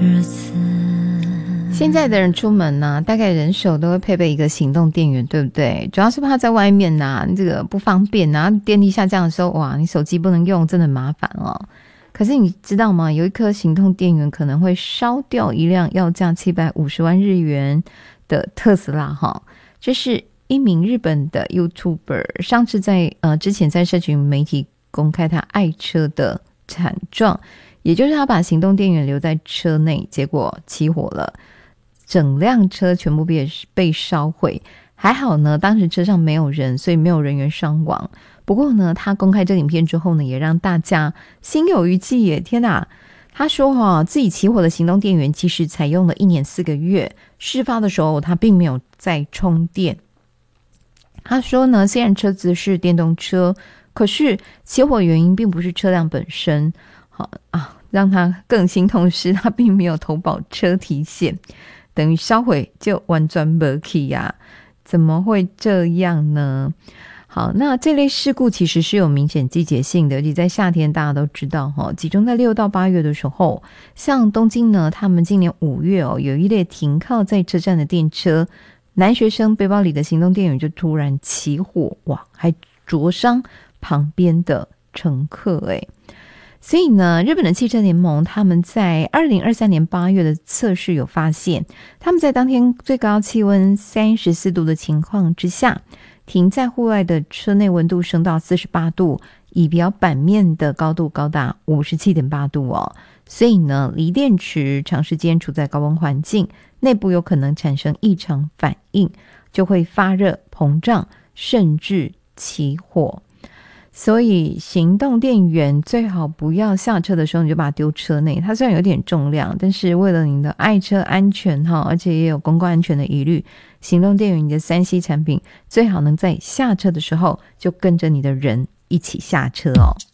日子。 现在的人出门呢，大概人手都会配备一个行动电源，对不对？主要是怕在外面这个不方便电力下降的时候，哇，你手机不能用，真的很麻烦哦。可是你知道吗？有一颗行动电源可能会烧掉一辆要价750万日元的特斯拉哈。这是一名日本的 YouTuber 上次之前在社群媒体公开他爱车的惨状，也就是他把行动电源留在车内，结果起火了。整辆车全部被烧毁，还好呢，当时车上没有人，所以没有人员伤亡。不过呢，他公开这影片之后呢，也让大家心有余悸耶！天哪，他说自己起火的行动电源其实采用了1年4个月，事发的时候他并没有在充电。他说呢，虽然车子是电动车，可是起火原因并不是车辆本身。让他更心痛的是，他并没有投保车体险。等于烧毁就完全没去呀，怎么会这样呢？好，那这类事故其实是有明显季节性的，尤其在夏天大家都知道集中在6到8月的时候，像东京呢，他们今年5月有一列停靠在车站的电车，男学生背包里的行动电源就突然起火，哇，还灼伤旁边的乘客所以呢，日本的汽车联盟他们在2023年8月的测试有发现，他们在当天最高气温34度的情况之下，停在户外的车内温度升到48度，仪表板面的高度高达 57.8 度所以呢，锂电池长时间处在高温环境，内部有可能产生异常反应，就会发热膨胀，甚至起火。所以行动电源最好不要下车的时候你就把它丢车内，它虽然有点重量，但是为了你的爱车安全而且也有公共安全的疑虑，行动电源你的 3C 产品最好能在下车的时候就跟着你的人一起下车